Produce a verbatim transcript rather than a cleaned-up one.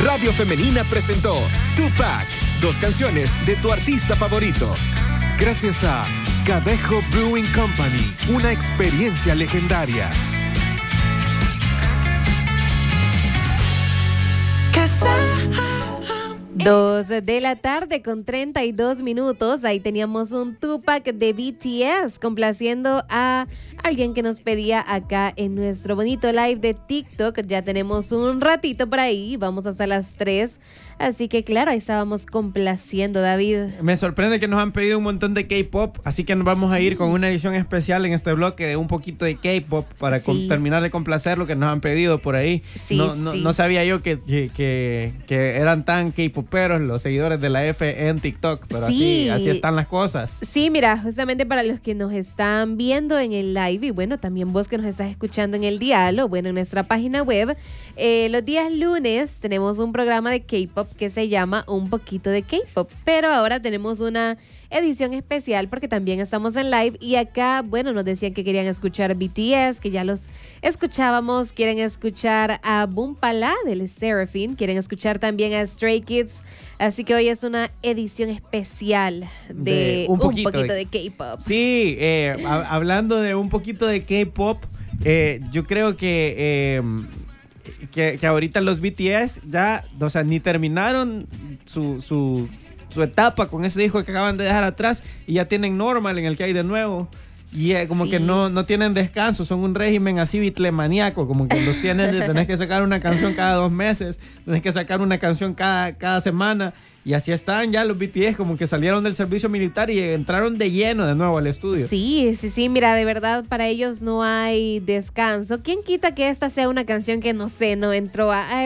Radio Femenina presentó Tupac, dos canciones de tu artista favorito. Gracias a Cadejo Brewing Company, una experiencia legendaria. Dos de la tarde con treinta y dos minutos. Ahí teníamos un Tupac de B T S complaciendo a alguien que nos pedía acá en nuestro bonito live de TikTok. Ya tenemos un ratito por ahí, vamos hasta las tres. Así que claro, ahí estábamos complaciendo, David. Me sorprende que nos han pedido un montón de K-pop, así que nos vamos sí. a ir con una edición especial en este bloque de un poquito de K-pop para sí. con, terminar de complacer lo que nos han pedido por ahí. Sí, no, no, sí. no sabía yo que, que, que, que eran tan K-poperos los seguidores de la F en TikTok, pero sí. así, así están las cosas. Sí, mira, justamente para los que nos están viendo en el live y bueno, también vos que nos estás escuchando en el diálogo, bueno, en nuestra página web, eh, los días lunes tenemos un programa de K-pop que se llama Un Poquito de K-pop, pero ahora tenemos una edición especial porque también estamos en live y acá, bueno, nos decían que querían escuchar B T S, que ya los escuchábamos, quieren escuchar a Boompala del Seraphine, quieren escuchar también a Stray Kids, así que hoy es una edición especial de, de un poquito, un poquito de, de K-pop. Sí, eh, a, hablando de un poquito de K-pop, eh, yo creo que... Eh, Que, que ahorita los B T S ya, o sea, ni terminaron su, su, su etapa con ese disco que acaban de dejar atrás y ya tienen Normal en el que hay de nuevo. Y eh, como sí. que no, no tienen descanso, son un régimen así bitlemaníaco, como que los tienen, tenés que sacar una canción cada dos meses, tenés que sacar una canción cada, cada semana. Y así están ya los B T S, como que salieron del servicio militar y entraron de lleno de nuevo al estudio. Sí, sí, sí, mira, de verdad para ellos no hay descanso. ¿Quién quita que esta sea una canción que no sé, no entró a...